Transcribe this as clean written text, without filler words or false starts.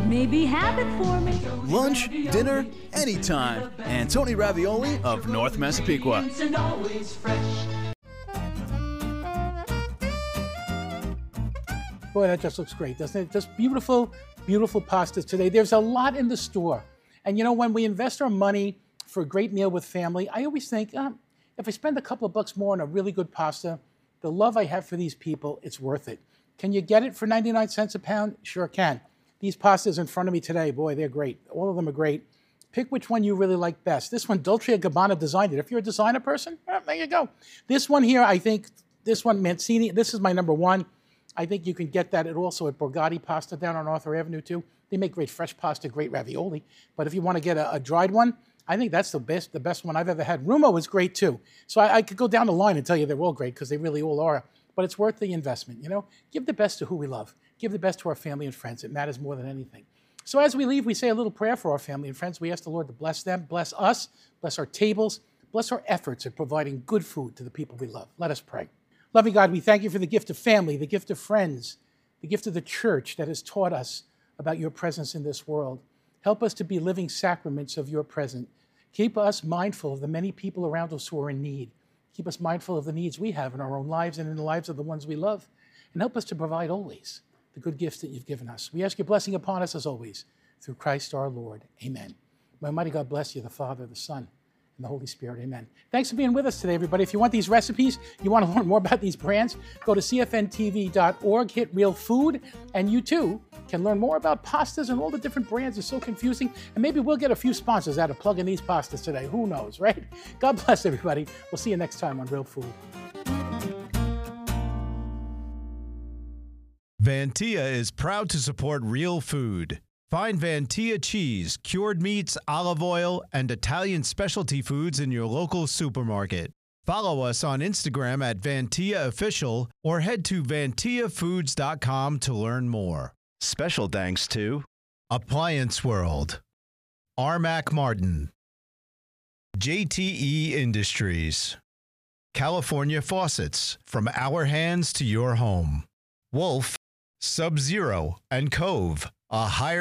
Maybe have it for me. Lunch, dinner, anytime. Antoni Ravioli of North Massapequa. And always fresh. Boy, that just looks great, doesn't it? Just beautiful, beautiful pastas today. There's a lot in the store. And you know, when we invest our money for a great meal with family, I always think, if I spend a couple of bucks more on a really good pasta, the love I have for these people, it's worth it. Can you get it for 99 cents a pound? Sure can. These pastas in front of me today, boy, they're great. All of them are great. Pick which one you really like best. This one, Dolce & Gabbana designed it. If you're a designer person, there you go. This one here, I think, this one, Mancini, this is my number one. I think you can get that also at Borgatti Pasta down on Arthur Avenue too. They make great fresh pasta, great ravioli. But if you want to get a dried one, I think that's the best one I've ever had. Rumo is great too. So I could go down the line and tell you they're all great because they really all are. But it's worth the investment, you know? Give the best to who we love. Give the best to our family and friends. It matters more than anything. So as we leave, we say a little prayer for our family and friends. We ask the Lord to bless them, bless us, bless our tables, bless our efforts at providing good food to the people we love. Let us pray. Loving God, we thank you for the gift of family, the gift of friends, the gift of the church that has taught us about your presence in this world. Help us to be living sacraments of your presence. Keep us mindful of the many people around us who are in need. Keep us mindful of the needs we have in our own lives and in the lives of the ones we love. And help us to provide always the good gifts that you've given us. We ask your blessing upon us as always, through Christ our Lord. Amen. May Almighty God bless you, the Father, the Son, and the Holy Spirit. Amen. Thanks for being with us today, everybody. If you want these recipes, you want to learn more about these brands, go to cfntv.org, hit Real Food, and you too can learn more about pastas and all the different brands. It's so confusing. And maybe we'll get a few sponsors out of plugging these pastas today. Who knows, right? God bless everybody. We'll see you next time on Real Food. Vantia is proud to support Real Food. Find Vantia cheese, cured meats, olive oil, and Italian specialty foods in your local supermarket. Follow us on Instagram at Vantia Official or head to vantiafoods.com to learn more. Special thanks to Appliance World, Armac Martin, JTE Industries, California Faucets, from our hands to your home, Wolf, Sub-Zero, and Cove, a higher